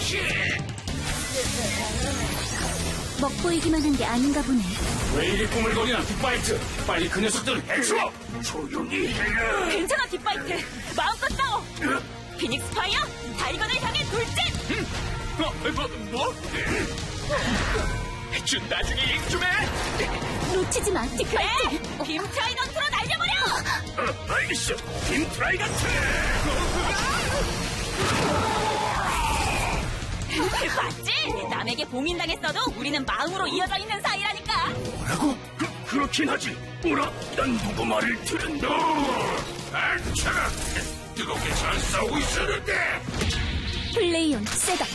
먹보이기만 한 게 아닌가 보네. 왜 이리 꾸물거리나, 빅바이트! 빨리 그 녀석들을 해쳐! 조용히 해라! 괜찮아, 빅바이트. 마음껏 싸워. 피닉스 파이어, 타이거를 향해 돌진! 뭐? 좀 나중에 얘기 좀 해! 놓치지 마, 빅바이트. 빔 트라이던트로 날려버려! 알겠어! 빔 트라이던트! 봤지? 남에게 봉인당했어도 우리는 마음으로 이어져 있는 사이라니까. 뭐라고? 그렇긴 하지. 뭐라? 난 누구 말을 들은다. 차가 뜨겁게 잘 싸우고 있었는데. 플레이온 셋업.